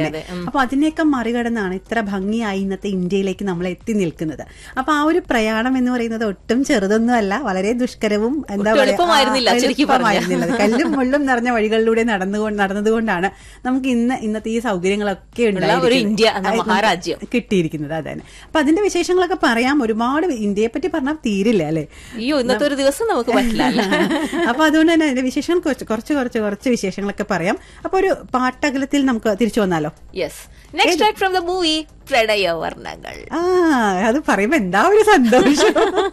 തന്നെ. അപ്പൊ അതിനെയൊക്കെ മറികടന്നാണ് ഇത്ര ഭംഗിയായി ഇന്നത്തെ ഇന്ത്യയിലേക്ക് നമ്മൾ എത്തി നിൽക്കുന്നത്. അപ്പൊ ആ ഒരു പ്രയാണം എന്ന് പറയുന്നത് ഒട്ടും ചെറുതൊന്നും അല്ല, വളരെ ദുഷ്കരവും എന്താ പറയുക എളുപ്പമായിരുന്നില്ല. കല്ലും മുള്ളും നിറഞ്ഞ വഴികളിലൂടെ നടന്നതുകൊണ്ടാണ് നമുക്ക് ഇന്നത്തെ ഈ സൗകര്യങ്ങളൊക്കെ കിട്ടിയിരിക്കുന്നത്. അതെ. അപ്പൊ അതിന്റെ വിശേഷങ്ങളൊക്കെ പറയാം, ഒരുപാട് ഇന്ത്യയെ പറ്റി പറഞ്ഞാൽ തീരില്ല അല്ലെ. അയ്യോ, ഇന്നത്തെ ഒരു ദിവസം നമുക്ക് പറ്റില്ല. അപ്പൊ അതുകൊണ്ട് തന്നെ അതിന്റെ വിശേഷം കുറച്ച് വിശേഷങ്ങളൊക്കെ പറയാം. അപ്പൊ ഒരു പാട്ടകലത്തിൽ നമുക്ക് തിരിച്ചു വന്നാലോ? Yes, next track from the movie പ്രണയവർണ്ണങ്ങൾ. അത് പറയുമ്പോ എന്താ ഒരു സന്തോഷം.